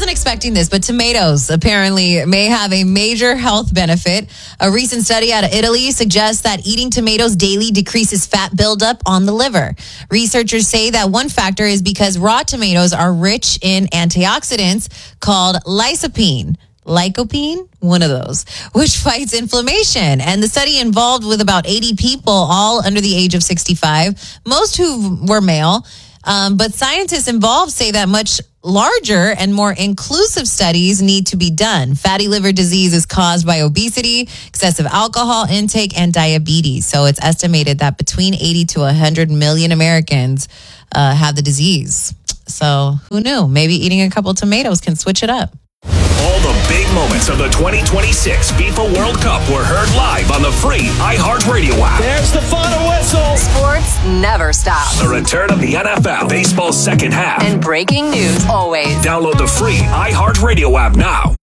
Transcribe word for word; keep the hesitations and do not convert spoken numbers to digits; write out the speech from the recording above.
wasn't expecting this, but tomatoes apparently may have a major health benefit. A recent study out of Italy suggests that eating tomatoes daily decreases fat buildup on the liver. Researchers say that one factor is because raw tomatoes are rich in antioxidants called lycopene. Lycopene, one of those, which fights inflammation. And the study involved with about eighty people, all under the age of sixty-five, most who were male. Um, but scientists involved say that much larger and more inclusive studies need to be done. Fatty liver disease is caused by obesity, excessive alcohol intake, and diabetes. So it's estimated that between eighty to one hundred million Americans uh, have the disease. So who knew? Maybe eating a couple tomatoes can switch it up. All the big moments of the twenty twenty-six FIFA World Cup were heard live on the free iHeartRadio app. There's the final whistle. Sports never stop. The return of the N F L, baseball's second half. And breaking news always. Download the free iHeartRadio app now.